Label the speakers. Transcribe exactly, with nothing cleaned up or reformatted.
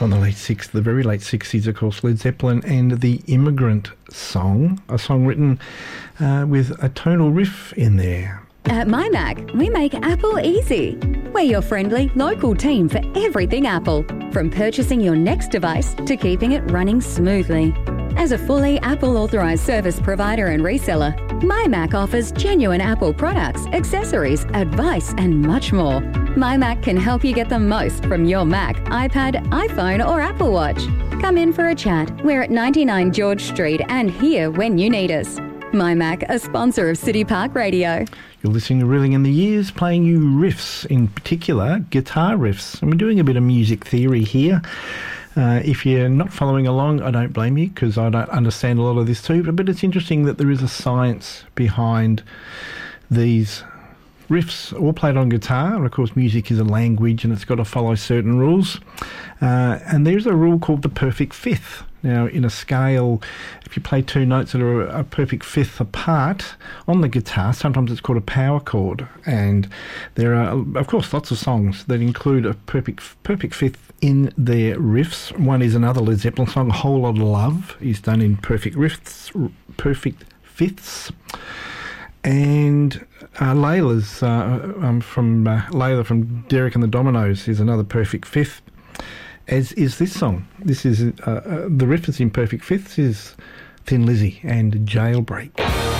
Speaker 1: from the late sixties, the very late sixties, of course, Led Zeppelin and the Immigrant Song, a song written uh, with a tonal riff in there.
Speaker 2: At MyMac, we make Apple easy. We're your friendly, local team for everything Apple, from purchasing your next device to keeping it running smoothly. As a fully Apple-authorised service provider and reseller, MyMac offers genuine Apple products, accessories, advice and much more. MyMac can help you get the most from your Mac, iPad, iPhone or Apple Watch. Come in for a chat. We're at ninety-nine George Street and here when you need us. MyMac, a sponsor of City Park Radio.
Speaker 1: You're listening to Reeling in the Years, playing you riffs, in particular guitar riffs. And we're doing a bit of music theory here. Uh, if you're not following along, I don't blame you, because I don't understand a lot of this too. But, but it's interesting that there is a science behind these riffs, all played on guitar. And of course, music is a language and it's got to follow certain rules. Uh, and there's a rule called the perfect fifth. Now, in a scale, if you play two notes that are a perfect fifth apart on the guitar, sometimes it's called a power chord. And there are, of course, lots of songs that include a perfect perfect fifth in their riffs. One is another Led Zeppelin song, A Whole Lot of Love, is done in perfect riffs, perfect fifths. And uh, Layla's uh, um, from uh, Layla from Derek and the Dominoes is another perfect fifth. As is this song. This is uh, uh, the riff is in perfect fifths is Thin Lizzy and Jailbreak.